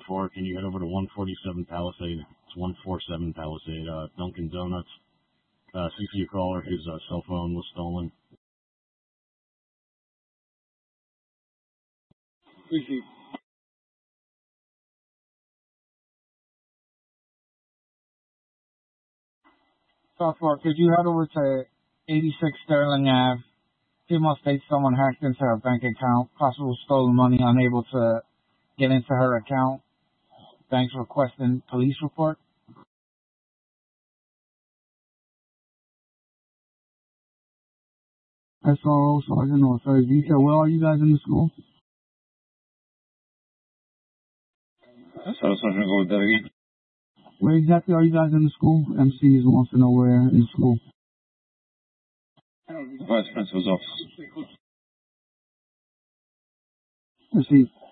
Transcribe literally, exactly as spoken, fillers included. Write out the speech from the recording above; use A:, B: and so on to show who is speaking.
A: four, can you head over to one forty-seven Palisade? It's one forty-seven Palisade, uh, Dunkin' Donuts. Uh, C C caller, his uh, cell phone was stolen.
B: Appreciate it. South Fork, could you head over to eighty-six Sterling Avenue? Female states someone hacked into her bank account, possible stolen money, unable to get into her account. Banks requesting police report. S R O Sergeant or Third Detail. Where are you guys in the school?
C: S R O Sergeant, go with that again.
B: Where exactly are you guys in the school? M Cs wants to know where in the school.
C: Vice Principal's office.
B: Let's see.